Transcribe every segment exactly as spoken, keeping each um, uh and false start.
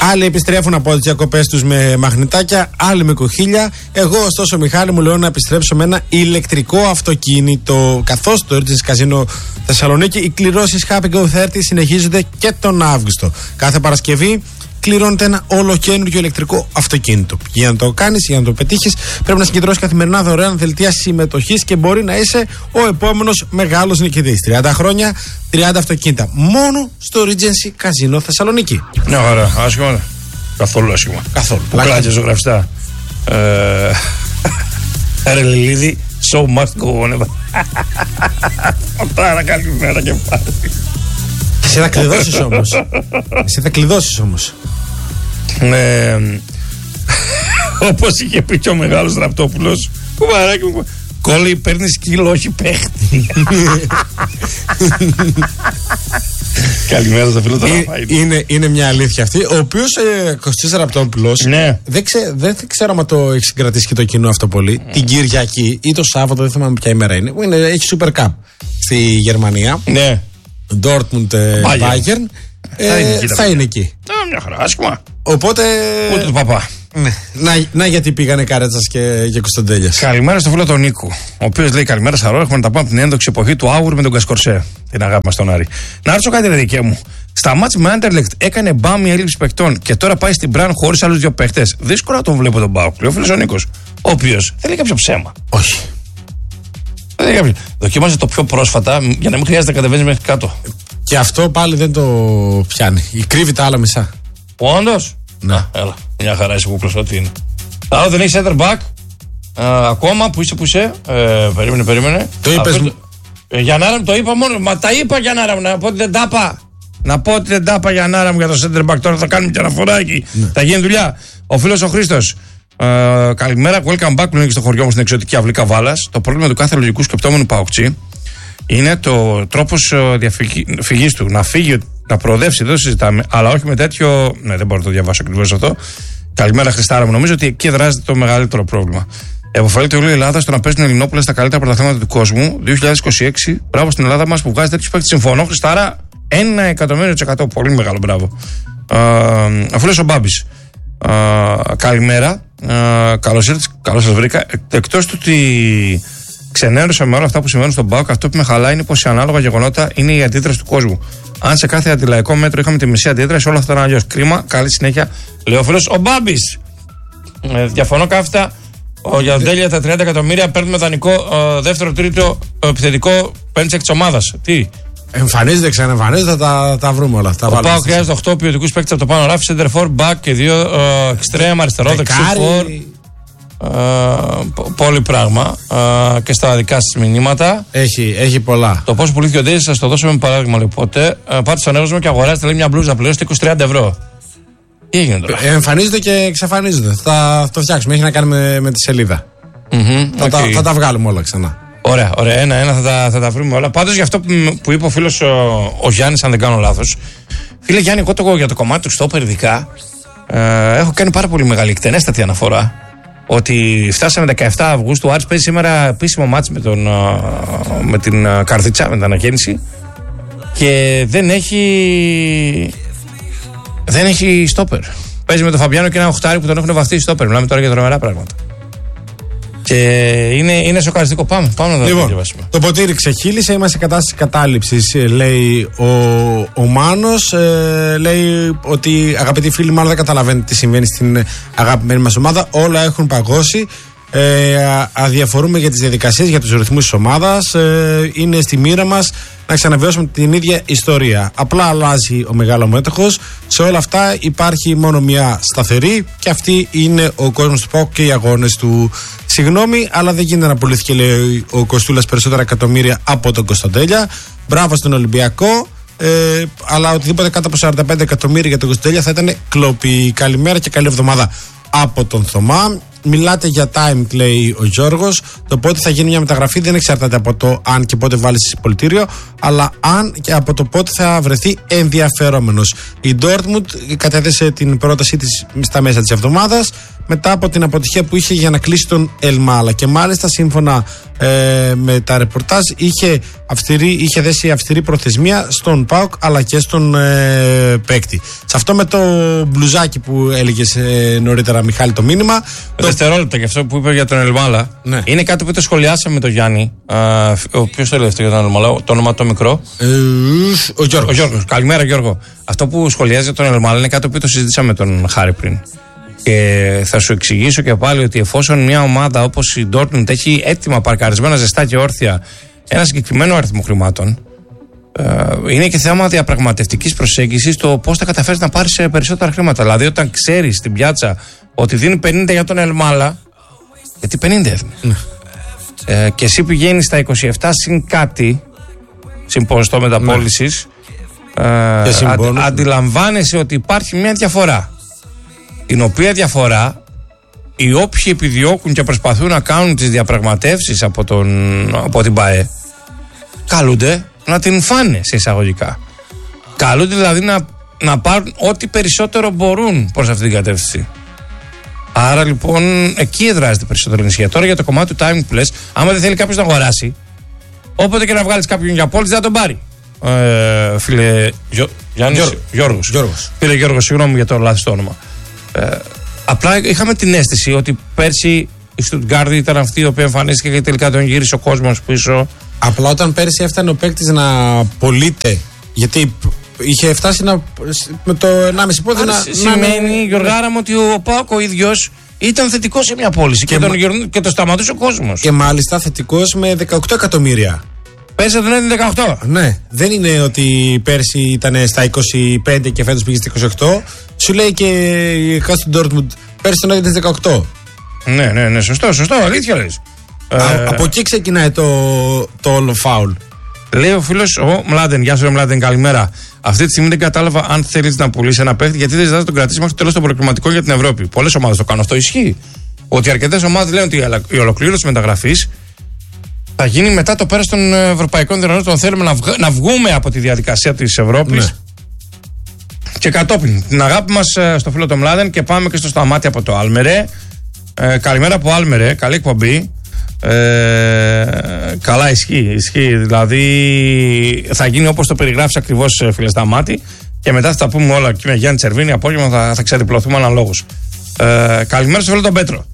Άλλοι επιστρέφουν από τις διακοπές τους με μαγνητάκια, άλλοι με κοχύλια. Εγώ, ωστόσο, Μιχάλη, μου λέω να επιστρέψω με ένα ηλεκτρικό αυτοκίνητο. Καθώς το Regency Casino Θεσσαλονίκη, οι κληρώσεις Happy Go τριάντα συνεχίζονται και τον Αύγουστο. Κάθε Παρασκευή κληρώνεται ένα ολοκαίνουργιο ηλεκτρικό αυτοκίνητο. Για να το κάνεις, για να το πετύχεις, πρέπει να συγκεντρώσεις καθημερινά δωρεάν δελτία συμμετοχής και μπορεί να είσαι ο επόμενος μεγάλος νικητής. τριάντα χρόνια, τριάντα αυτοκίνητα. Μόνο στο Regency Casino Θεσσαλονίκη. Ναι, ωραία. Άσχημα. Καθόλου άσχημα. Καθόλου. Πλάκια ζωγραφιστά. Ρε Λιλίδη, show must go on. Πάρα καλημέρα και πάλι. Εσύ θα κλειδώσεις όμως. Εσύ θα κλειδώσεις όμως. Ναι. Όπως είχε πει και ο μεγάλος Ραπτόπουλος, κουμπαράκι μου, κόλλη παίρνει σκύλο, όχι παίχτη. Καλημέρα στο φίλο του Ραφαήλ. Είναι, είναι μια αλήθεια αυτή. Ο οποίος ε, Κωστής Ραπτόπουλος, ναι. δεν, ξέ, δεν ξέρω αν το έχει συγκρατήσει και το κοινό αυτό πολύ. Mm. Την Κυριακή ή το Σάββατο, δεν θυμάμαι ποια ημέρα είναι. είναι έχει Super Cup στη Γερμανία. Ναι. Dortmund Bayern. Ε, θα είναι εκεί. Θα είναι εκεί. Α, μια χαρά, άσχημα. Οπότε. Ούτε του παπά. Ναι. Να, να γιατί πήγανε Καρέτσας και, και Κωνσταντέλιας. Καλημέρα στο φίλο τον Νίκο. Ο οποίος λέει: καλημέρα, Σαρώ. Έχουμε να τα πάμε από την ένδοξη εποχή του Άουρ με τον Κασκορσέ. Την αγάπη μας στον Άρη. Να ρωτήσω κάτι, ρε δικέ μου. Στα μάτς με Άντερλεκτ έκανε μπάμ η έλλειψη παιχτών και τώρα πάει στην Μπραν χωρίς άλλους δύο παίχτες. Δύσκολα τον βλέπω τον Πάοκ. Ο φίλος ο Νίκος. Ο οποίος δεν λέει κάποιο ψέμα. Όχι. Δεν λέει κάποιο. Δοκίμασε το πιο πρόσφατα για να μην χρειάζεται να κατεβαίνει μέχρι κάτω. Και αυτό πάλι δεν το πιάνει. Κρύβει τα άλλα μισά. Όντως. Να. Έλα. Μια χαρά είσαι που πλωσό τι είναι. Άρα δεν έχει center back. Α, ακόμα που είσαι που είσαι. Ε, περίμενε, περίμενε. Το είπες. Ε, για να το είπα μόνο. Μα τα είπα για να να πω ότι δεν τα είπα. Να πω ότι δεν τα είπα για να μου για το center back. Τώρα θα κάνουμε και αναφορά εκεί. Ναι. Θα γίνει δουλειά. Ο φίλος ο Χρήστος. Ε, καλημέρα. Welcome back που είναι και στο χωριό μου στην εξωτική αυλή Καβάλας. Το πρόβλημα του κάθε λογικού σκεπτόμενου παοκτσί είναι το τρόπος διαφυγής του. Να φύγει, να προοδεύσει, δεν το συζητάμε. Αλλά όχι με τέτοιο. Ναι, δεν μπορώ να το διαβάσω ακριβώς αυτό. Καλημέρα, Χριστάρα μου. Νομίζω ότι εκεί δράζεται το μεγαλύτερο πρόβλημα. Εποφελείται όλη η Ελλάδα στο να παίζουν Ελληνόπουλα στα καλύτερα πρωταθλήματα του κόσμου. δύο χιλιάδες είκοσι έξι. Μπράβο στην Ελλάδα μας που βγάζει τέτοιου παίκτες. Συμφωνώ, Χριστάρα. Ένα εκατομμύριο της εκατό. Πολύ μεγάλο μπράβο. Ο φίλος ο Μπάμπης. Καλημέρα. Καλώς ήρθατε. Καλώς σας βρήκα. Εκτός του ότι ξενέρωσα με όλα αυτά που συμβαίνουν στον ΠΑΟΚ, αυτό που με χαλάει είναι πως σε ανάλογα γεγονότα είναι η αντίδραση του κόσμου. Αν σε κάθε αντιλαϊκό μέτρο είχαμε τη μισή αντίδραση, όλα αυτά ήταν αλλιώς. Κρίμα, καλή συνέχεια. Λέω φίλος ο Μπάμπης. Ε, διαφωνώ καύτα. Ο Γιαντέλια τα τριάντα εκατομμύρια παίρνουμε δανεικό ε, δεύτερο, τρίτο ε, επιθετικό πέντε της ομάδας. Τι. Εμφανίζεται, ξανεμφανίζεται, θα τα, τα βρούμε όλα αυτά. Ο ΠΑΟΚ χρειάζεται οκτώ ποιοτικούς παίκτες από το πάνω ράφι, center for, back και δύο εξτρέμ, αριστερό, δεξί for. Uh, πολύ πράγμα uh, και στα δικά σας μηνύματα. Έχει, έχει πολλά. Το πόσο πουλήθηκε ο Ντέζης, σας το δώσω με παράδειγμα. Οπότε uh, πάτε στο νεύος μου και αγοράζετε λέει, μια μπλούζα, πληρώσετε είκοσι με τριάντα ευρώ. Τι έγινε τώρα. Ε, εμφανίζεται και εξαφανίζεται. Θα το φτιάξουμε. Έχει να κάνει με, με τη σελίδα. Mm-hmm, θα, okay. τα, θα τα βγάλουμε όλα ξανά. Ωραία, ωραία. Ένα-ένα θα τα, θα τα βρούμε όλα. Πάντως για αυτό που, που είπε ο φίλος ο, ο Γιάννης, αν δεν κάνω λάθος. Φίλε Γιάννη, εγώ το, για το κομμάτι του στόπερ ειδικά ε, έχω κάνει πάρα πολύ μεγάλη εκτενέστατη αναφορά. Ότι φτάσαμε δεκαεφτά Αυγούστου, ο Άρης παίζει σήμερα επίσημο μάτς με, τον, με την Καρδίτσα, με την αναγέννηση και δεν έχει δεν έχει στόπερ. Παίζει με τον Φαμπιάνο και ένα οχτάρι που τον έχουν βαφτίσει στόπερ. Μιλάμε τώρα για τρομερά πράγματα. Και είναι, είναι σοκαριστικό. Πάμε, πάμε να λοιπόν, το διαβάσουμε. Το ποτήρι ξεχύλισε, είμαστε σε κατάσταση κατάληψης, λέει ο, ο Μάνος. Ε, λέει ότι αγαπητοί φίλοι, μάλλον δεν καταλαβαίνετε τι συμβαίνει στην αγαπημένη μας ομάδα. Όλα έχουν παγώσει. Ε, αδιαφορούμε για τις διαδικασίες, για τους ρυθμούς της ομάδας. Ε, είναι στη μοίρα μας να ξαναβιώσουμε την ίδια ιστορία. Απλά αλλάζει ο μεγάλο μέτοχος. Σε όλα αυτά υπάρχει μόνο μια σταθερή και αυτή είναι ο κόσμος του ΠΑΟΚ και οι αγώνες του. Συγγνώμη, αλλά δεν γίνεται να πουλήθηκε, λέει ο Κοστούλας, περισσότερα εκατομμύρια από τον Κωνσταντέλια. Μπράβο στον Ολυμπιακό. Ε, αλλά οτιδήποτε κάτω από σαράντα πέντε εκατομμύρια για τον Κωνσταντέλια θα ήταν κλοπή. Καλημέρα και καλή εβδομάδα από τον Θωμά. Μιλάτε για time, λέει ο Γιώργος. Το πότε θα γίνει μια μεταγραφή δεν εξαρτάται από το αν και πότε βάλεις εισιτήριο, αλλά αν και από το πότε θα βρεθεί ενδιαφερόμενος. Η Dortmund κατέθεσε την πρότασή της στα μέσα της εβδομάδας μετά από την αποτυχία που είχε για να κλείσει τον Ελμάλα. Και μάλιστα σύμφωνα ε, με τα ρεπορτάζ είχε, αυστηρή, είχε δέσει αυστηρή προθεσμία στον ΠΑΟΚ αλλά και στον ε, παίκτη. Σε αυτό με το μπλουζάκι που έλεγες ε, νωρίτερα, Μιχάλη, το μήνυμα. Το δευτερόλεπτο και αυτό που είπε για τον Ελμάλα, ναι, είναι κάτι που το σχολιάσαμε με τον Γιάννη. Ποιος το λέει αυτό για τον Ελμάλα, το όνομα το μικρό? Ε, ο Γιώργος. Ο Γιώργος. Καλημέρα, Γιώργο. Αυτό που σχολιάζει για τον Ελμάλα είναι κάτι που το συζήτησαμε με τον Χάρη πριν. Και θα σου εξηγήσω και πάλι ότι εφόσον μια ομάδα όπως η Dortmund έχει έτοιμα παρκαρισμένα ζεστά και όρθια ένα συγκεκριμένο αριθμό χρημάτων, είναι και θέμα διαπραγματευτικής προσέγγισης το πώς θα καταφέρεις να πάρεις περισσότερα χρήματα. Δηλαδή, όταν ξέρεις στην πιάτσα ότι δίνει πενήντα για τον Ελμάλα, γιατί πενήντα έδινε, mm. ε, και εσύ πηγαίνεις στα είκοσι επτά συν κάτι, συν ποσοστό μεταπώλησης, mm. ε, αντι, αντιλαμβάνεσαι ότι υπάρχει μια διαφορά. Την οποία διαφορά οι όποιοι επιδιώκουν και προσπαθούν να κάνουν τις διαπραγματεύσεις από, τον, από την ΠΑΕ καλούνται να την φάνε σε εισαγωγικά. Καλούνται δηλαδή να, να πάρουν ό,τι περισσότερο μπορούν προς αυτή την κατεύθυνση. Άρα λοιπόν εκεί εδράζεται περισσότερο ενισχύα. Τώρα για το κομμάτι του timing που λες, άμα δεν θέλει κάποιος να αγοράσει, όποτε και να βγάλεις κάποιον για πώληση δεν θα τον πάρει. Ε, φίλε Γιώ, Γιάννης, Γιώργος. Γιώργος. Γιώργος. Φίλε Γιώργο, συγγνώμη για το λάθος το όνομα. Ε, απλά είχαμε την αίσθηση ότι πέρσι η Στουτγκάρδη ήταν αυτή η οποία εμφανίστηκε και τελικά τον γύρισε ο κόσμος πίσω. Απλά όταν πέρσι έφτανε ο παίκτης να πωλείται, γιατί είχε φτάσει να, με το ενάμιση πόδι να. Σημαίνει, να... Γιωργάρα μου, ότι ο ΠΑΟΚ ο ίδιος ήταν θετικός σε μια πώληση και, και, τον, και το σταματούσε ο κόσμος. Και μάλιστα θετικός με δεκαοκτώ εκατομμύρια. Πέρσι τον έδινε δεκαοκτώ. Ναι, δεν είναι ότι πέρσι ήταν στα είκοσι πέντε και φέτος πήγε στα είκοσι οκτώ. Σου λέει και η Κάστον Ντόρτμουντ πέρσι τον έδινε δεκαοκτώ. Ναι, ναι, ναι, σωστό, σωστό, αλήθεια λες. Α, ε, από εκεί ξεκινάει το, το όλο φάουλ. Λέει ο φίλος ο Μλάντεν, γεια σου Μλάντεν, καλημέρα. Αυτή τη στιγμή δεν κατάλαβα αν θέλεις να πουλήσει ένα παίχτη, γιατί δεν ζητάς να τον κρατήσει μέχρι το τέλος των προκριματικών για την Ευρώπη. Πολλές ομάδες το κάνουν αυτό, ισχύει. Ότι αρκετές ομάδες λένε ότι η ολοκλήρωση μεταγραφής θα γίνει μετά το πέρας των ευρωπαϊκών διοργανώσεων. Θέλουμε να, βγ, να βγούμε από τη διαδικασία της Ευρώπης. Ναι. Και κατόπιν την αγάπη μας στο φίλο του Μλάδεν και πάμε και στο Σταμάτη από το Άλμερε. Ε, καλημέρα από Άλμερε, καλή εκπομπή. Ε, καλά, ισχύει, ισχύει. Δηλαδή θα γίνει όπως το περιγράφεις ακριβώς, φίλε Σταμάτη. Και μετά θα τα πούμε όλα και με Γιάννη Τσερβίνη. Απόγευμα θα, θα ξεδιπλωθούμε αναλόγως. Ε, καλημέρα στο φίλο τον Πέτρο.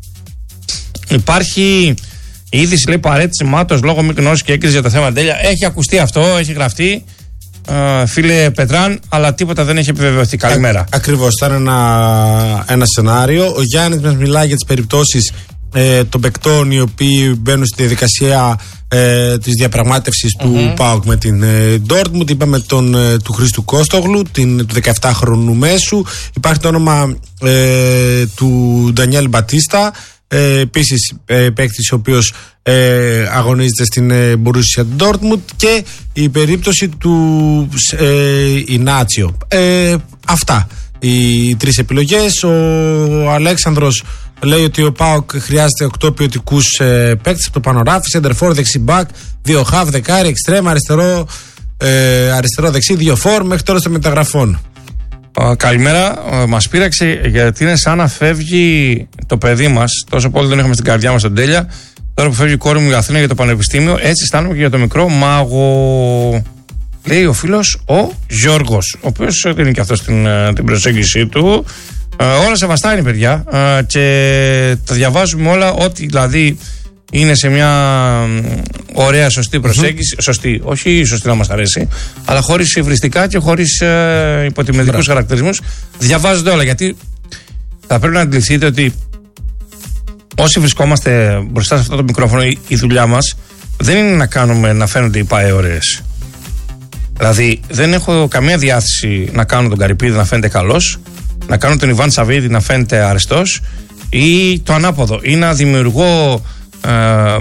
Υπάρχει η είδηση, λέει, παρέτηση Μάτος λόγω μη γνώση και έγκριση για το θέμα τέλεια. Έχει ακουστεί αυτό, έχει γραφτεί. Uh, φίλε Πετράν, αλλά τίποτα δεν έχει επιβεβαιωθεί. Καλημέρα. Ακριβώς, ήταν ένα, ένα σενάριο. Ο Γιάννης μας μιλάει για τις περιπτώσεις ε, των παικτών οι οποίοι μπαίνουν στη διαδικασία ε, της διαπραγμάτευσης mm-hmm. του ΠΑΟΚ με την ε, Dortmund. Είπαμε τον, ε, του Χρήστου Κόστογλου, την, του δεκαεπτάχρονου μέσου. Υπάρχει το όνομα ε, του Ντανιέλ Μπατίστα. Ε, επίσης ε, παίκτης ο οποίος ε, αγωνίζεται στην ε, Borussia Dortmund, και η περίπτωση του ε, Ινάτσιο. Ε, αυτά οι τρεις επιλογές. Ο Αλέξανδρος λέει ότι ο ΠΑΟΚ χρειάζεται οκτώ ποιοτικούς ε, παίκτες από το Πανοράφι, σεντερφόρ, δεξιμπάκ, δύο χαβ, δεκάρι, εξτρέμ, αριστερό, ε, αριστερό δεξί, δύο φόρ μέχρι τώρα των μεταγραφών. Uh, καλημέρα. Uh, μας πείραξε γιατί είναι σαν να φεύγει το παιδί μας. Τόσο πολύ δεν έχουμε στην καρδιά μας τον Τέλεια. Τώρα που φεύγει η κόρη μου για Αθήνα για το πανεπιστήμιο, έτσι αισθάνομαι και για το μικρό μάγο. Λέει ο φίλος ο Γιώργος, ο οποίος δίνει και αυτό την, την προσέγγιση του. Uh, όλα σεβαστά είναι, παιδιά. Uh, και τα διαβάζουμε όλα, ό,τι δηλαδή είναι σε μια ωραία σωστή προσέγγιση. Mm-hmm. Σωστή, όχι σωστή να μας αρέσει, αλλά χωρίς υβριστικά και χωρίς ε, υποτιμητικούς χαρακτηρισμούς. Διαβάζονται όλα, γιατί θα πρέπει να αντιληφθείτε ότι όσοι βρισκόμαστε μπροστά σε αυτό το μικρόφωνο, η, η δουλειά μας δεν είναι να κάνουμε να φαίνονται οι ΠΑΕ ωραίες. Δηλαδή δεν έχω καμία διάθεση να κάνω τον Καρυπίδη να φαίνεται καλός, να κάνω τον Ιβάν Σαββίδη να φαίνεται αριστός, ή το ανάποδο, ή να δημιουργώ Ε,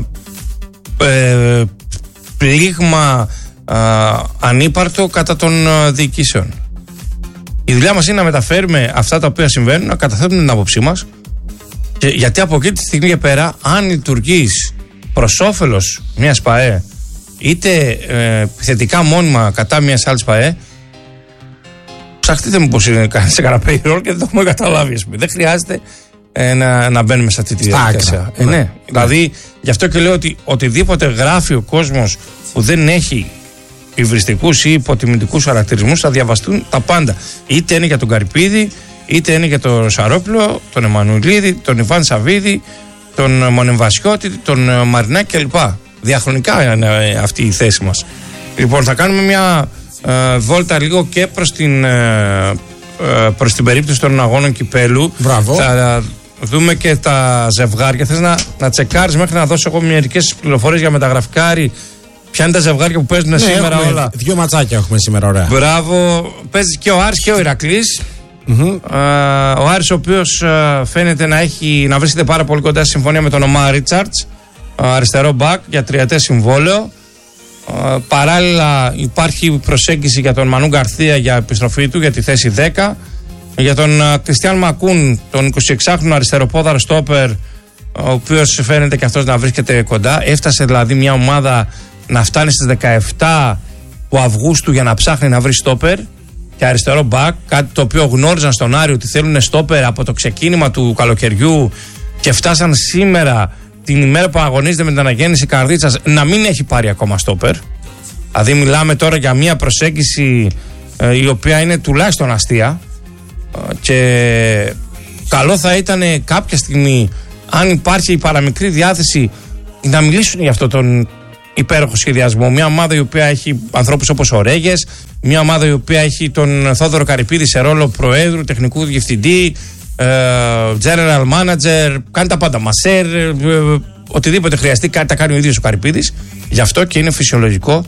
ε, πλήγμα ε, ανύπαρτο κατά των ε, διοικήσεων. Η δουλειά μας είναι να μεταφέρουμε αυτά τα οποία συμβαίνουν, να καταθέτουμε την άποψή μας, και, γιατί από εκεί τη στιγμή και πέρα, αν λειτουργείς προς όφελος μιας ΠΑΕ, είτε ε, θετικά μόνιμα κατά μιας άλλης ΠΑΕ, ψαχτείτε μου πως είναι σε κανένα payroll και δεν το έχουμε καταλάβει. Δεν χρειάζεται ε, να, να μπαίνουμε σε αυτή τη διαδικασία. Ε, ναι. ναι. Δηλαδή, γι' αυτό και λέω ότι οτιδήποτε γράφει ο κόσμος που δεν έχει υβριστικούς ή υποτιμητικούς χαρακτηρισμούς θα διαβαστούν τα πάντα. Είτε είναι για τον Καρυπίδη, είτε είναι για τον Σαρόπουλο, τον Εμμανουηλίδη, τον Ιβάν Σαββίδη, τον Μονεμβασιώτη, τον Μαρινάκη κλπ. Διαχρονικά είναι αυτή η θέση μας. Λοιπόν, θα κάνουμε μια ε, βόλτα λίγο και προς την, ε, προς την περίπτωση των αγώνων κυπέλου. Μπράβο. Θα δούμε και τα ζευγάρια. Θες να, να τσεκάρεις μέχρι να δώσω εγώ μερικές πληροφορίες για μεταγραφικάρι? Ποια είναι τα ζευγάρια που παίζουν ναι, σήμερα όλα? Δύο ματσάκια έχουμε σήμερα, ωραία. Μπράβο. Παίζει και ο Άρης και ο Ηρακλής. Mm-hmm. Uh, ο Άρης, ο οποίος uh, φαίνεται να, έχει, να βρίσκεται πάρα πολύ κοντά στη συμφωνία με τον Ομά Ρίτσαρτς, uh, αριστερό μπακ για τριετές συμβόλαιο. Uh, παράλληλα υπάρχει προσέγγιση για τον Μανού Γκαρθία για επιστροφή του για τη θέση δέκα. Για τον Κριστιαν uh, Μακούν, τον εικοσιεξάχρονο αριστεροπόδαρο στόπερ, ο οποίος φαίνεται και αυτός να βρίσκεται κοντά. Έφτασε δηλαδή μια ομάδα να φτάνει στις δεκαεφτά του Αυγούστου για να ψάχνει να βρει στόπερ και αριστερό μπακ, κάτι το οποίο γνώριζαν στον Άρη ότι θέλουν στόπερ από το ξεκίνημα του καλοκαιριού και φτάσαν σήμερα την ημέρα που αγωνίζεται με την αναγέννηση Καρδίτσας να μην έχει πάρει ακόμα στόπερ. Δηλαδή μιλάμε τώρα για μια προσέγγιση ε, η οποία είναι τουλάχιστον αστεία ε, και καλό θα ήταν κάποια στιγμή, αν υπάρχει η παραμικρή διάθεση, να μιλήσουν για αυτό τον υπέροχο σχεδιασμό. Μια ομάδα η οποία έχει ανθρώπους όπως ο Ρέγες, μια ομάδα η οποία έχει τον Θόδωρο Καρυπίδη σε ρόλο προέδρου, τεχνικού διευθυντή, ε, general manager, κάνει τα πάντα, μασέρ, ε, οτιδήποτε χρειαστεί κάτι τα κάνει ο ίδιος ο Καρυπίδης. Γι' αυτό και είναι φυσιολογικό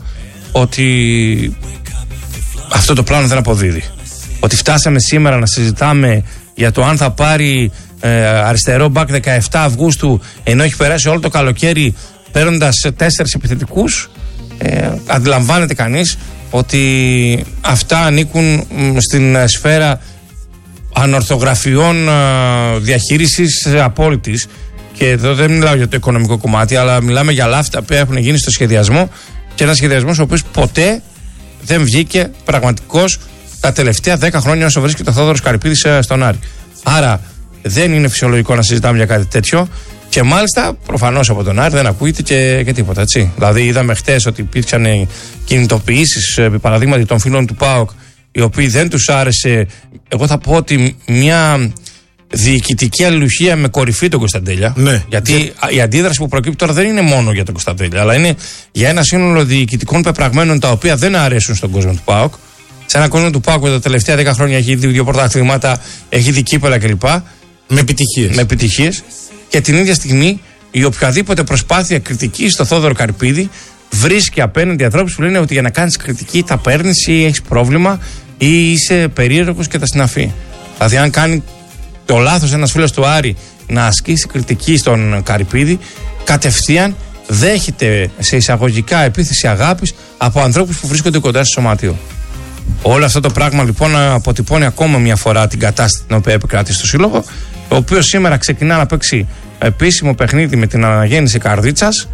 ότι αυτό το πλάνο δεν αποδίδει. Ότι φτάσαμε σήμερα να συζητάμε για το αν θα πάρει ε, αριστερό μπακ δεκαεφτά Αυγούστου, ενώ έχει περάσει όλο το καλοκαίρι παίρνοντας τέσσερις επιθετικούς, ε, αντιλαμβάνεται κανείς ότι αυτά ανήκουν στην σφαίρα ανορθογραφιών ε, διαχείρισης απόλυτης. Και εδώ δεν μιλάω για το οικονομικό κομμάτι, αλλά μιλάμε για λάθη που έχουν γίνει στο σχεδιασμό, και ένα σχεδιασμός ο οποίος ποτέ δεν βγήκε πραγματικός τα τελευταία δέκα χρόνια όσο βρίσκεται ο Θόδωρος Καρυπίδης στον Άρη. Άρα δεν είναι φυσιολογικό να συζητάμε για κάτι τέτοιο. Και μάλιστα προφανώς από τον Άρη δεν ακούγεται και, και τίποτα, έτσι. Δηλαδή είδαμε χτες ότι υπήρξαν κινητοποιήσεις, επί παραδείγματι των φίλων του ΠΑΟΚ, οι οποίοι δεν τους άρεσε. Εγώ θα πω ότι μια διοικητική αλληλουχία με κορυφή τον Κωνσταντέλια. Ναι. Γιατί η αντίδραση που προκύπτει τώρα δεν είναι μόνο για τον Κωνσταντέλια, αλλά είναι για ένα σύνολο διοικητικών πεπραγμένων τα οποία δεν αρέσουν στον κόσμο του ΠΑΟΚ. Σε έναν κόσμο του ΠΑΟΚ που τα τελευταία δέκα χρόνια έχει δει δύο πρωταθλήματα, έχει δει κύπελα κλπ. Με επιτυχίες. Με επιτυχίες. Και την ίδια στιγμή η οποιαδήποτε προσπάθεια κριτική στο Θόδωρο Καρυπίδη βρίσκει απέναντι ανθρώπους που λένε ότι για να κάνεις κριτική τα παίρνεις ή έχεις πρόβλημα ή είσαι περίεργος και τα συναφή. Δηλαδή, αν κάνει το λάθος ένας φίλος του Άρη να ασκήσει κριτική στον Καρυπίδη, κατευθείαν δέχεται σε εισαγωγικά επίθεση αγάπης από ανθρώπους που βρίσκονται κοντά στο σωματείο. Όλο αυτό το πράγμα λοιπόν αποτυπώνει ακόμα μια φορά την κατάσταση την οποία επικράτησε στο Σύλλογο, ο οποίος σήμερα ξεκινά να παίξει επίσημο παιχνίδι με την αναγέννηση Καρδίτσας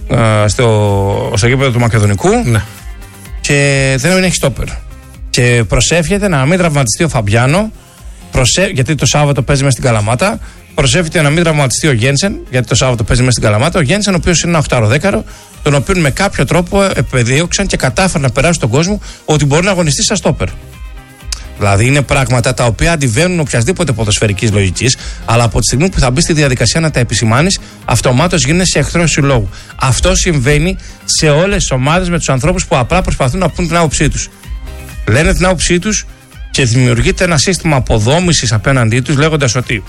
στο, στο γήπεδο του Μακεδονικού, ναι. Και δεν έχει στόπερ. Και προσεύχεται να μην τραυματιστεί ο Φαμπιάνο, προσέ... γιατί το Σάββατο παίζει μέσα στην Καλαμάτα. Προσεύχεται να μην τραυματιστεί ο Γένσεν, γιατί το Σάββατο παίζει μέσα στην Καλαμάτα. Ο Γένσεν, ο οποίος είναι ένα οχτάρο-δέκαρο, τον οποίο με κάποιο τρόπο επεδίωξαν και κατάφεραν να περάσουν στον κόσμο ότι μπορεί να αγωνιστεί σαν στόπερ. Δηλαδή είναι πράγματα τα οποία αντιβαίνουν οποιασδήποτε ποδοσφαιρικής λογικής, αλλά από τη στιγμή που θα μπει στη διαδικασία να τα επισημάνεις, αυτομάτως γίνεσαι εχθρός συλλόγου. Αυτό συμβαίνει σε όλες τις ομάδες με τους ανθρώπους που απλά προσπαθούν να πούν την άποψή τους. Λένε την άποψή τους και δημιουργείται ένα σύστημα αποδόμησης απέναντί τους, λέγοντας ότι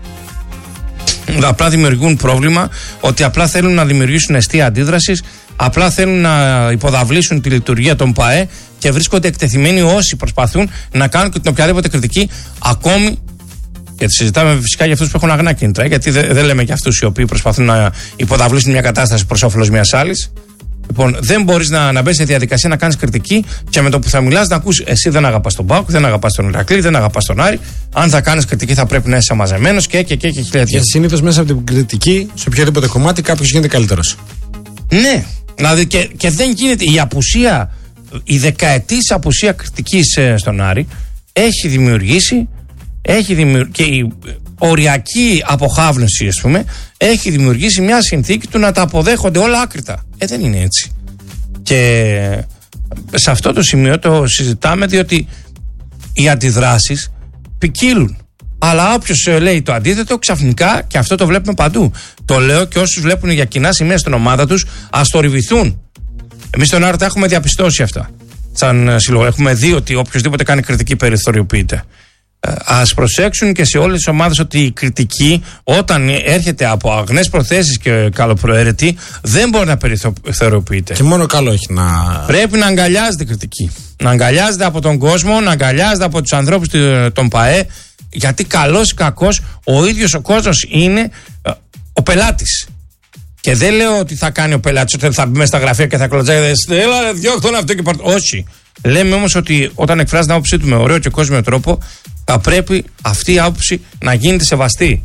απλά δημιουργούν πρόβλημα, ότι απλά θέλουν να δημιουργήσουν αιστεία αντίδρασης, απλά θέλουν να υποδαβλήσουν τη λειτουργία των ΠΑΕ και βρίσκονται εκτεθειμένοι όσοι προσπαθούν να κάνουν και την οποιαδήποτε κριτική, ακόμη. Γιατί συζητάμε φυσικά για αυτούς που έχουν αγνά κίνητρα, γιατί δεν δε λέμε για αυτούς οι οποίοι προσπαθούν να υποδαβλήσουν μια κατάσταση προς όφελος μιας άλλης. Λοιπόν, δεν μπορείς να, να μπεις σε διαδικασία να κάνεις κριτική και με το που θα μιλάς να ακούς εσύ δεν αγαπάς τον ΠΑΟΚ, δεν αγαπάς τον Ηρακλή, δεν αγαπάς τον Άρη. Αν θα κάνεις κριτική θα πρέπει να είσαι μαζεμένος και και και και χιλιάδες. Και συνήθως μέσα από την κριτική, σε οποιοδήποτε κομμάτι, κάποιος γίνεται καλύτερος. Ναι, δηλαδή και, και δεν γίνεται. Η απουσία, η δεκαετής απουσία κριτικής στον Άρη έχει δημιουργήσει, έχει δημιουργήσει και η, οριακή αποχάβνωση, ας πούμε, έχει δημιουργήσει μια συνθήκη του να τα αποδέχονται όλα άκρητα. Ε, δεν είναι έτσι. Και σε αυτό το σημείο το συζητάμε, διότι οι αντιδράσεις ποικίλουν. Αλλά όποιος λέει το αντίθετο, ξαφνικά, και αυτό το βλέπουμε παντού. Το λέω και όσους βλέπουν για κοινά σημεία στην ομάδα τους, ας το ρυβηθούν. Εμείς στον Άρτα έχουμε διαπιστώσει αυτά. Σαν συλλογό, έχουμε δει ότι οποιοδήποτε κάνει κριτική περιθωριοποιείται. Ας προσέξουν και σε όλες τις ομάδες ότι η κριτική, όταν έρχεται από αγνές προθέσεις και καλοπροαίρετη, δεν μπορεί να περιθωριοποιείται. Και μόνο καλό έχει να. Πρέπει να αγκαλιάζεται η κριτική. Να αγκαλιάζεται από τον κόσμο, να αγκαλιάζεται από τους ανθρώπους των ΠΑΕ. Γιατί καλός ή κακός, ο ίδιος ο κόσμος είναι ο πελάτης. Και δεν λέω ότι θα κάνει ο πελάτης, ότι θα μπει μέσα στα γραφεία και θα κλωτσάει. Έλα, διώχτω αυτό και πάρτε. Όχι. Λέμε όμως ότι όταν εκφράζει την άποψή του με ωραίο και κόσμιο τρόπο, θα πρέπει αυτή η άποψη να γίνεται σεβαστή.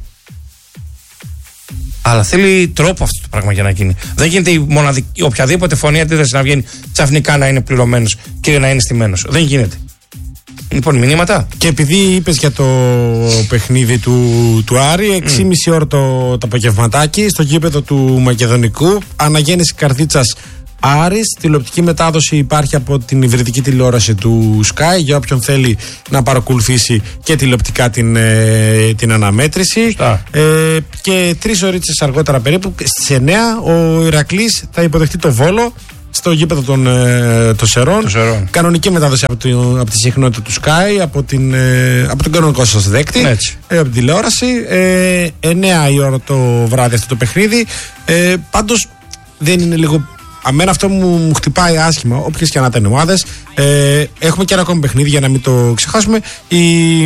Αλλά θέλει τρόπο αυτό το πράγμα για να γίνει. Δεν γίνεται η μοναδική, οποιαδήποτε φωνή αντίθεση να βγαίνει ξαφνικά να είναι πληρωμένος και να είναι στημένος. Δεν γίνεται. Λοιπόν, μηνύματα. Και επειδή είπες για το παιχνίδι του, του Άρη, έξι και μισή ώρα το, το απογευματάκι στο γήπεδο του Μακεδονικού, αναγέννηση Καρδίτσας Άρης. Τηλεοπτική μετάδοση υπάρχει από την υβριδική τηλεόραση του Sky για όποιον θέλει να παρακολουθήσει και τηλεοπτικά την, ε, την αναμέτρηση. Ε, και τρεις ώρες αργότερα, περίπου στις εννιά, ο Ηρακλής θα υποδεχτεί το Βόλο στο γήπεδο των ε, το Σερών. Το Σερών. Κανονική μετάδοση από, το, από τη συχνότητα του Sky, από, την, ε, από τον κανονικό σας δέκτη, ε, από την τηλεόραση. Ε, εννιά η ώρα το βράδυ αυτό το παιχνίδι. Ε, πάντως δεν είναι λίγο. Αμένα αυτό μου, μου χτυπάει άσχημα, όποιες και αν ήταν ομάδες. Ε, έχουμε και ένα ακόμη παιχνίδι για να μην το ξεχάσουμε. Η...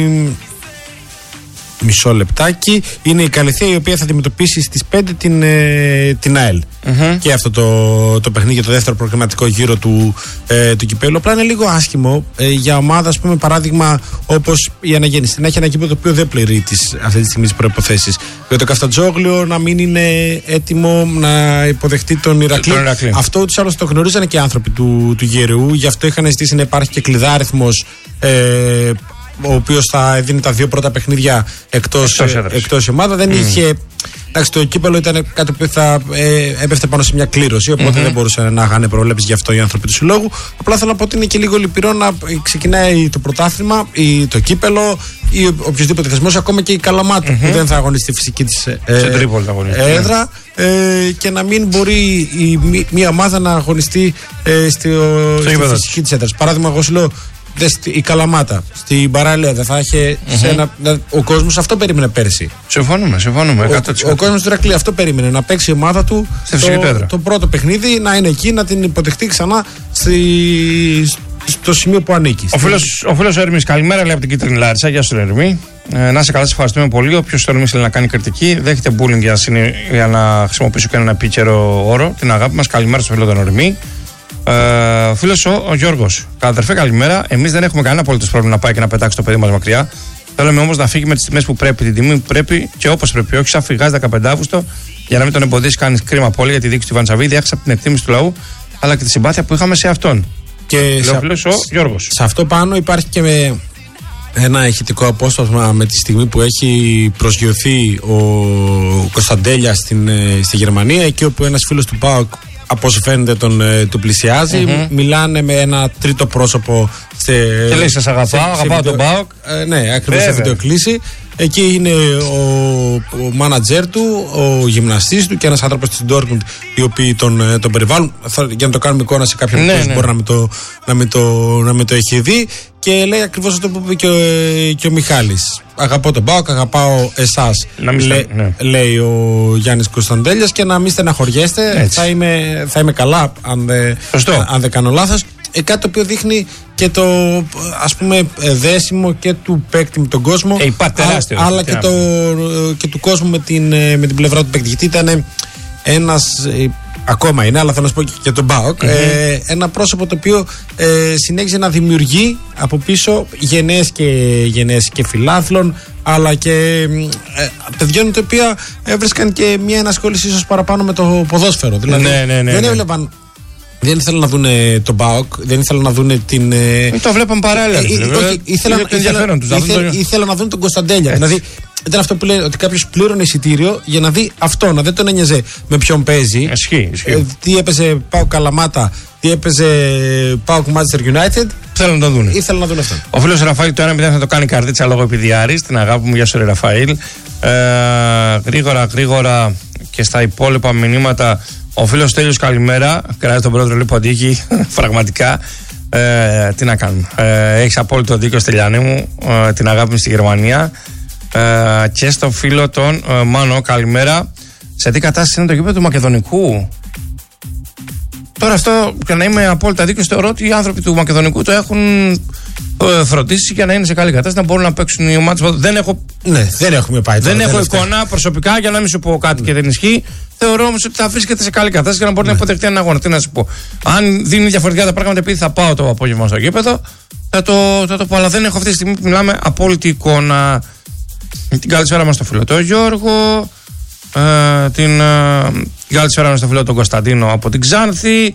Μισό λεπτάκι. Είναι η Καλυθέα, η οποία θα αντιμετωπίσει στις πέντε την, ε, την ΑΕΛ. Mm-hmm. Και αυτό το, το παιχνίδι για το δεύτερο προκριματικό γύρο του, ε, του κυπέλου. Απλά είναι λίγο άσχημο ε, για ομάδα, ας πούμε, παράδειγμα όπως η Αναγέννηση. Να έχει ένα γήπεδο το οποίο δεν πληρεί τις, αυτή τη στιγμή τις προϋποθέσεις. Για το Καφτατζόγλιο να μην είναι έτοιμο να υποδεχτεί τον Ηρακλή. Αυτό ούτως άλλως το γνωρίζανε και οι άνθρωποι του, του Γεραιού. Γι' αυτό είχαν ζητήσει να υπάρχει και κλειδάριθμος. Ε, ο οποίος θα δίνει τα δύο πρώτα παιχνίδια εκτός, εκτός, εκτός η ομάδα. Δεν mm. είχε. Εντάξει, το κύπελο ήταν κάτι που θα ε, έπεφτε πάνω σε μια κλήρωση, οπότε mm-hmm. δεν μπορούσαν να είχαν προβλέψει γι' αυτό οι άνθρωποι του συλλόγου. Απλά θέλω να πω ότι είναι και λίγο λυπηρό να ξεκινάει το πρωτάθλημα ή το κύπελο ή οποιοδήποτε θεσμός, ακόμα και η Καλαμάτα mm-hmm. που δεν θα αγωνιστεί φυσική της ε, έδρα ε, και να μην μπορεί η, μια ομάδα να αγωνιστεί ε, στη, στη φυσική της έδρα. Παράδειγμα, εγώ σου λέω. Η Καλαμάτα στην παραλία δεν θα είχε mm-hmm. σε ένα, ο κόσμος αυτό περίμενε πέρσι. Συμφωνούμε, συμφωνούμε. εκατό τοις εκατό. Ο, ο κόσμος του Ηρακλή αυτό περίμενε, να παίξει η ομάδα του το, το πρώτο παιχνίδι, να είναι εκεί, να την υποδεχτεί ξανά στη, στο σημείο που ανήκει. Ο φίλος, ο φίλος Ερμής, καλημέρα, λέει από την Κίτρινη Λάρισα. Γεια σου, Ερμή. Ε, να σε καλά, σε ευχαριστούμε πολύ. Όποιος ο Ερμής θέλει να κάνει κριτική, δέχεται bullying για, για να χρησιμοποιήσω και έναν επίκαιρο όρο. Την αγάπη μας, καλημέρα στο φίλο τον Ερμή. Ε, φίλος ο, ο Γιώργος, καταδερφέ, καλημέρα. Εμείς δεν έχουμε κανένα απολύτως πρόβλημα να πάει και να πετάξει το παιδί μας μακριά. Θέλουμε όμως να φύγει με τις τιμές που πρέπει, την τιμή που πρέπει και όπως πρέπει. Όχι σαν φυγάς δεκαπέντε Αυγούστου για να μην τον εμποδίσει κανείς. Κρίμα πολύ για τη δίκη του Βαντσαβίδη. Έχασα από την εκτίμηση του λαού αλλά και τη συμπάθεια που είχαμε σε αυτόν. Και σε, φίλος ο Γιώργος. Σε αυτό πάνω υπάρχει και με ένα ηχητικό απόσπασμα με τη στιγμή που έχει προσγειωθεί ο Κωνσταντέλια στην, στη Γερμανία, εκεί όπου ένας φίλος του ΠΑΟΚ, από όσο φαίνεται, τον, τον πλησιάζει. Mm-hmm. Μιλάνε με ένα τρίτο πρόσωπο. Σε, και λέει, σας αγαπάω, αγαπάω τον ΠΑΟΚ. Ε, ναι, ακριβώς σε βιντεοκλήση. Εκεί είναι ο, ο μάνατζερ του, ο γυμναστής του και ένας άνθρωπος της Ντόρκμουντ, οι οποίοι τον, τον περιβάλλουν. Θα, για να το κάνουμε εικόνα σε κάποιον ναι, που ναι. μπορεί να μην, το, να, μην το, να μην το έχει δει. Και λέει ακριβώς αυτό που είπε και ο, και ο Μιχάλης. Αγαπώ τον ΠΑΟΚ, αγαπάω εσάς, λέ, ναι. λέει ο Γιάννης Κωνσταντέλιας, και να μην στεναχωριέστε. Θα είμαι, θα είμαι καλά, αν, δε, αν δεν κάνω λάθος. Ε, κάτι το οποίο δείχνει και το, ας πούμε, δέσιμο και του παίκτη με τον κόσμο, ε, τεράστιο, αλλά και, το, και του κόσμου με την, με την πλευρά του παίκτη. Γιατί ήταν ένας, ε, ακόμα είναι, αλλά θέλω να σου πω και για τον ΠΑΟΚ, mm-hmm. ε, ένα πρόσωπο το οποίο ε, συνέχιζε να δημιουργεί από πίσω γενναίες και, γενναίες και φιλάθλων, αλλά και ε, παιδιών τα οποία έβρισκαν και μια ενασχόληση ίσως παραπάνω με το ποδόσφαιρο. Δηλαδή ναι, ναι, ναι, δεν ναι. έβλεπαν Δεν ήθελαν να δουν τον ΠΑΟΚ, δεν ήθελαν να δουν την. Μην το βλέπαν παράλληλα. Ήθελαν να δουν τον Κωνσταντέλια. Δηλαδή ήταν αυτό που λέει ότι κάποιο πλήρωνε εισιτήριο για να δει αυτόν, δεν τον ένοιαζε με ποιον παίζει. Ισχύει, ισχύει. Τι έπαιζε ΠΑΟΚ Καλαμάτα, τι έπαιζε ΠΑΟΚ Manchester United. Θέλουν να το δουν. Ήθελαν να δουν αυτό. Ο φίλος Ραφαήλ το ένα μηδέν θα το κάνει καρτίτσα λόγω επιδιάρης. Την αγάπη μου, γεια σου, Ραφαήλ. Ε, γρήγορα, γρήγορα και στα υπόλοιπα μηνύματα. Ο φίλος Τέλειος, καλημέρα. Κρατάει τον πρόεδρο Λιποντίκη. Πραγματικά. Ε, τι να κάνουμε. Ε, έχεις απόλυτο δίκιο, Στελιανή μου. Ε, την αγάπη μου στη Γερμανία. Ε, και στο φίλο τον ε, Μάνο, καλημέρα. Σε τι κατάσταση είναι το γήπεδο του Μακεδονικού? Τώρα αυτό, για να είμαι απόλυτα δίκαιος, θεωρώ ότι οι άνθρωποι του Μακεδονικού το έχουν ε, φροντίσει για να είναι σε καλή κατάσταση, να μπορούν να παίξουν οι ομάδες. Δεν έχω, ναι, δεν έχουμε πάει τώρα, δεν έχω εικόνα προσωπικά, για να μην σου πω κάτι, ναι, και δεν ισχύει. Θεωρώ όμως ότι θα βρίσκεται σε καλή κατάσταση για να μπορεί, ναι, να υποδεχτεί έναν αγώνα. Τι να σου πω. Αν δίνει διαφορετικά τα πράγματα, επειδή θα πάω το απόγευμα στο γήπεδο, θα το, θα το πω. Αλλά δεν έχω αυτή τη στιγμή που μιλάμε απόλυτη εικόνα. Την καλησπέρα μας στο φίλο τον Γιώργο. Ε, την ε, καλησπέρα μας στο φίλο τον Κωνσταντίνο από την Ξάνθη,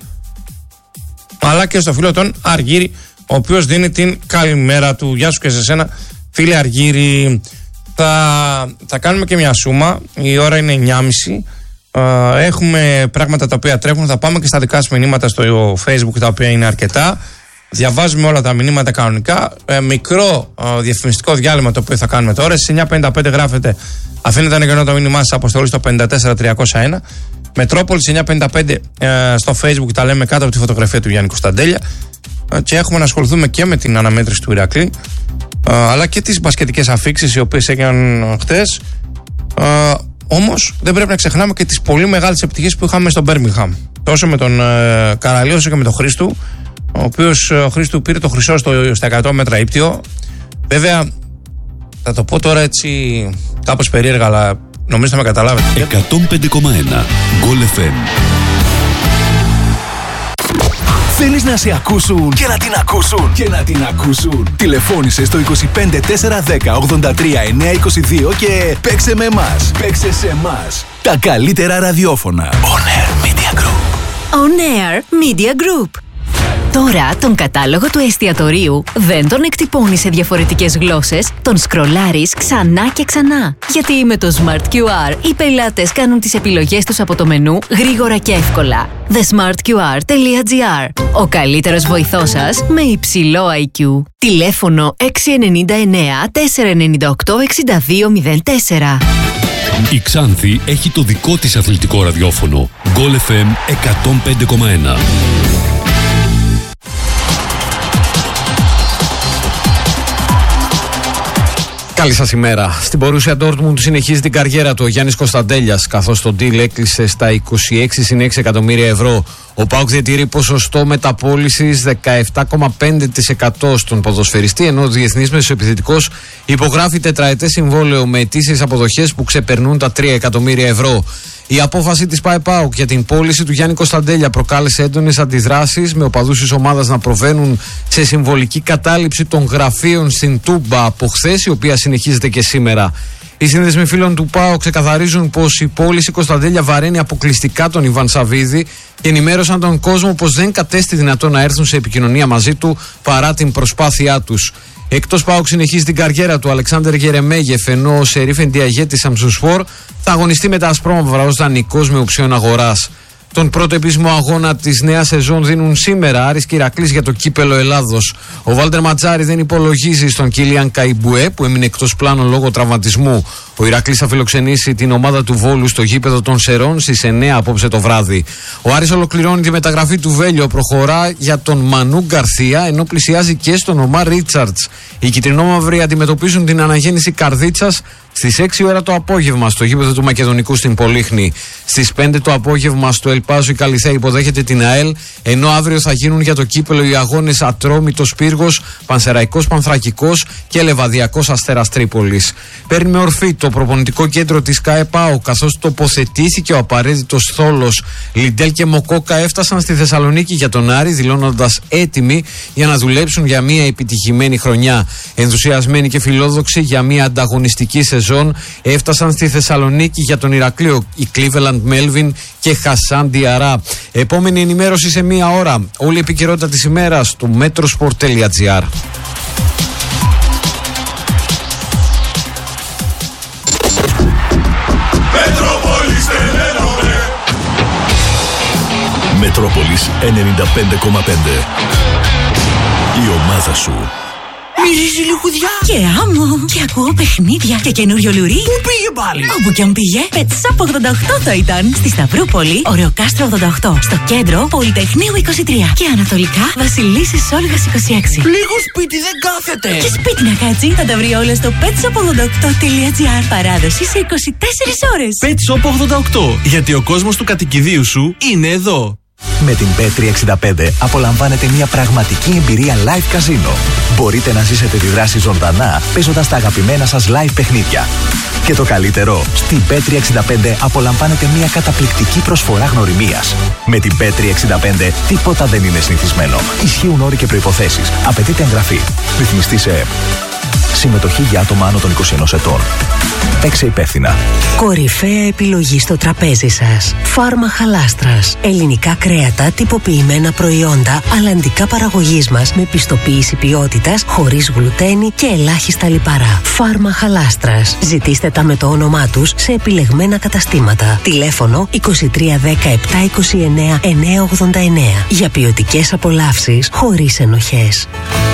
αλλά και στο φίλο τον Αργύρη, ο οποίος δίνει την καλημέρα του. Γεια σου και σε σένα, φίλε Αργύρη. Θα, θα κάνουμε και μια σούμα. Η ώρα είναι εννιά και μισή. Ε, έχουμε πράγματα τα οποία τρέχουν. Θα πάμε και στα δικά σας μηνύματα στο Facebook, τα οποία είναι αρκετά. Διαβάζουμε όλα τα μηνύματα κανονικά. Ε, μικρό ε, διαφημιστικό διάλειμμα το οποίο θα κάνουμε τώρα. Στις εννιά και πενήντα πέντε γράφετε, αφήνετε ένα κενό το μήνυμά σας, αποστολή στο πέντε τέσσερα τριακόσια ένα. Μετρόπολης εννιά και πενήντα πέντε ε, στο Facebook, τα λέμε κάτω από τη φωτογραφία του Γιάννη Κωνσταντέλια. Ε, και έχουμε να ασχοληθούμε και με την αναμέτρηση του Ηρακλή, ε, αλλά και τις μπασκετικές αφίξεις οι οποίες έγιναν χτες. Ε, όμως δεν πρέπει να ξεχνάμε και τις πολύ μεγάλες επιτυχίες που είχαμε στο Μπέρμιγχαμ. Τόσο με τον ε, Καραλή όσο και με τον Χρήστου, ο οποίος ο Χρήστου πήρε το χρυσό στο, στα εκατό μέτρα ύπτιο. Βέβαια, θα το πω τώρα έτσι κάπως περίεργα, αλλά νομίζω θα με καταλάβετε. εκατόν πέντε κόμμα ένα Γκολ εφ εμ. Θέλεις να σε ακούσουν και να την ακούσουν και να την ακούσουν? Τηλεφώνησε στο είκοσι πέντε τετρακόσια δέκα ογδόντα τρία εννιακόσια είκοσι δύο και παίξε με εμάς. Παίξε σε εμάς. Τα καλύτερα ραδιόφωνα. On Air Media Group. On Air Media Group. Τώρα τον κατάλογο του εστιατορίου δεν τον εκτυπώνεις σε διαφορετικές γλώσσες, τον σκρολάρεις ξανά και ξανά. Γιατί με το Smart κιου αρ οι πελάτες κάνουν τις επιλογές τους από το μενού γρήγορα και εύκολα. the smart q r dot g r. Ο καλύτερος βοηθός σας με υψηλό άι κιου. Τηλέφωνο έξι εννιά εννιά τέσσερα εννιά οκτώ έξι δύο μηδέν τέσσερα. Η Ξάνθη έχει το δικό της αθλητικό ραδιόφωνο. Γκολ εφ εμ εκατόν πέντε κόμμα ένα. Καλή σας ημέρα. Στην Μπορούσια Ντόρτμουντ συνεχίζει την καριέρα του ο Γιάννης Κωνσταντέλιας, καθώς το deal έκλεισε στα είκοσι έξι συν έξι εκατομμύρια ευρώ. Ο ΠΑΟΚ διατηρεί ποσοστό μεταπώλησης δεκαεπτά κόμμα πέντε τοις εκατό στον ποδοσφαιριστή, ενώ ο διεθνής μεσοεπιθετικός υπογράφει τετραετές συμβόλαιο με αιτήσεις αποδοχές που ξεπερνούν τα τρία εκατομμύρια ευρώ. Η απόφαση της ΠΑΕ-ΠΑΟΚ για την πώληση του Γιάννη Κωνσταντέλια προκάλεσε έντονες αντιδράσεις, με οπαδούς της ομάδας να προβαίνουν σε συμβολική κατάληψη των γραφείων στην Τούμπα από χθες, η οποία συνεχίζεται και σήμερα. Οι σύνδεσμοι φίλων του ΠΑΟΚ ξεκαθαρίζουν πως η πώληση Κωνσταντέλια βαραίνει αποκλειστικά τον Ιβάν Σαββίδη και ενημέρωσαν τον κόσμο πως δεν κατέστη δυνατό να έρθουν σε επικοινωνία μαζί του παρά την προσπάθειά τους. Εκτός ΠΑΟΚ συνεχίζει την καριέρα του Αλεξάνδερ Γερεμέγεφ, ενώ ο Σερίφ Εντιαγέ της Σαμσουσφόρ θα αγωνιστεί με τα ασπρόμαυρα ως δανεικός με οψιόν αγοράς. Τον πρώτο επίσημο αγώνα της νέας σεζόν δίνουν σήμερα Άρης και Ηρακλής για το κύπελο Ελλάδος. Ο Βάλτερ Ματζάρη δεν υπολογίζει στον Κίλιαν Καϊμπουέ, που έμεινε εκτός πλάνων λόγω τραυματισμού. Ο Ηρακλής θα φιλοξενήσει την ομάδα του Βόλου στο γήπεδο των Σερών στις εννιά απόψε το βράδυ. Ο Άρης ολοκληρώνει τη μεταγραφή του Βέλιο, προχωρά για τον Μανού Γκαρθία, ενώ πλησιάζει και στον Ομάρ Ρίτσαρτς. Οι κυτρινόμαυροι αντιμετωπίζουν την αναγέννηση Καρδίτσας στις έξι ώρα το απόγευμα στο γήπεδο του Μακεδονικού στην Πολύχνη. Στις πέντε το απόγευμα στο Ελπάζο η Καλιθέα υποδέχεται την ΑΕΛ, ενώ αύριο θα γίνουν για το κύπελο οι αγώνες Ατρόμητος Πύργος, Πανσεραϊκός Πανθρακικός και Λεβαδιακός Αστέρας Τρίπολης. Παίρνει με ορφή το προπονητικό κέντρο της ΚΑΕ ΠΑΟΚ, καθώς τοποθετήθηκε ο απαραίτητος θόλος. Λιντέλ και Μοκόκα έφτασαν στη Θεσσαλονίκη για τον Άρη, δηλώνοντας έτοιμοι για να δουλέψουν για μια επιτυχημένη χρονιά. Ενθουσιασμένοι και φιλόδοξοι για μια ανταγωνιστική σεζόν, έφτασαν στη Θεσσαλονίκη για τον Ηρακλείο η Cleveland Melvin και Χασάν Διαρά. Επόμενη ενημέρωση σε μία ώρα. Όλη η επικαιρότητα της ημέρας στο metrosport τελεία gr. Μετρόπολης ενενήντα πέντε κόμμα πέντε. Η ομάδα σου. Μυρίζει λιχουδιά Και άμμο. Και ακούω παιχνίδια και καινούριο λουρί. Πού πήγε πάλι? Όπου κι αν πήγε, Πετσάπ ογδόντα οκτώ θα ήταν. Στη Σταυρούπολη, Ωρεοκάστρο ογδόντα οκτώ. Στο κέντρο, Πολυτεχνείου είκοσι τρία. Και ανατολικά, Βασιλίσσης Όλγας είκοσι έξι. Λίγο σπίτι δεν κάθεται. Και σπίτι να κάτσει, θα τα βρει όλα στο πετσάπ ογδόντα οκτώ τελεία gr. Παράδοση σε είκοσι τέσσερις ώρες. Pet Shop ογδόντα οκτώ. Γιατί ο κόσμος του κατοικιδίου σου είναι εδώ. Με την πι τριακόσια εξήντα πέντε απολαμβάνετε μια πραγματική εμπειρία live καζίνο. Μπορείτε να ζήσετε τη δράση ζωντανά παίζοντας τα αγαπημένα σας live παιχνίδια. Και το καλύτερο, στην πι τριακόσια εξήντα πέντε απολαμβάνετε μια καταπληκτική προσφορά γνωριμίας. Με την πι τριακόσια εξήντα πέντε τίποτα δεν είναι συνηθισμένο. Ισχύουν όροι και προϋποθέσεις. Απαιτείται εγγραφή. Ρυθμιστή σε ΕΕΠ. Συμμετοχή για άτομα άνω των είκοσι ενός ετών. Παίξε υπεύθυνα. Κορυφαία επιλογή στο τραπέζι σας. Φάρμα Χαλάστρας. Ελληνικά κρέατα, τυποποιημένα προϊόντα, αλλαντικά παραγωγής μας με πιστοποίηση ποιότητας, χωρίς γλουτένη και ελάχιστα λιπαρά. Φάρμα Χαλάστρας. Ζητήστε τα με το όνομά τους σε επιλεγμένα καταστήματα. Τηλέφωνο είκοσι τρία δέκα επτά είκοσι εννέα εννιακόσια ογδόντα εννέα. Για ποιοτικές απολαύσεις χωρίς ενοχές.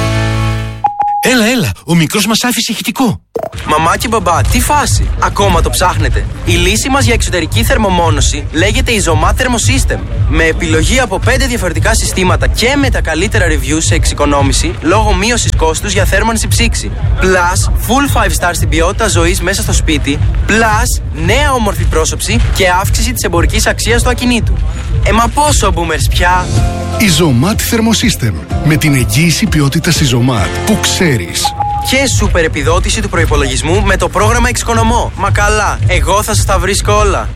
Έλα, έλα, ο μικρός μας άφησε ηχητικό. Μαμά και μπαμπά, τι φάση? Ακόμα το ψάχνετε? Η λύση μας για εξωτερική θερμομόνωση λέγεται Isomat Thermosystem. Με επιλογή από πέντε διαφορετικά συστήματα και με τα καλύτερα reviews σε εξοικονόμηση λόγω μείωσης κόστους για θέρμανση ψήξη. Plus, full five star στην ποιότητα ζωής μέσα στο σπίτι. Plus, νέα όμορφη πρόσωψη και αύξηση της εμπορικής αξίας του ακινήτου. Ε, μα πόσο boomers πια? Isomat Thermosystem. Με την εγγύηση ποιότητας Isomat που ξέρεις. Και σούπερ επιδότηση του προϋπολογισμού με το πρόγραμμα Εξοικονομώ. Μα καλά, εγώ θα σας τα βρίσκω όλα.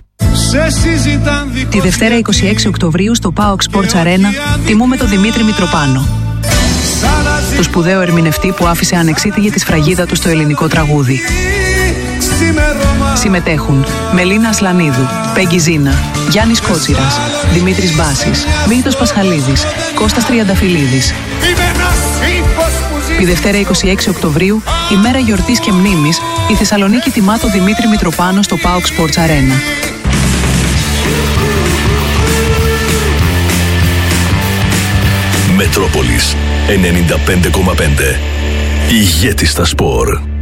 Τη Δευτέρα είκοσι έξι Οκτωβρίου στο πάοκ Sports Arena τιμούμε τον Δημήτρη Μητροπάνο, το σπουδαίο ερμηνευτή που άφησε ανεξίτηλη τη σφραγίδα του στο ελληνικό τραγούδι. Συμμετέχουν Μελίνα Ασλανίδου, Πέγγι Ζίνα, Γιάννης Κότσιρας, Δημήτρης Μπάσης, Μίλτος Πασχαλίδης, Κώστας Τριανταφυλλίδης. Τη Δευτέρα είκοσι έξι Οκτωβρίου, ημέρα γιορτής και μνήμης, η Θεσσαλονίκη τιμά τον Δημήτρη Μητροπάνο στο πάοκ Sports Arena. Μετρόπολης ενενήντα πέντε κόμμα πέντε. Ηγέτη στα σπορ.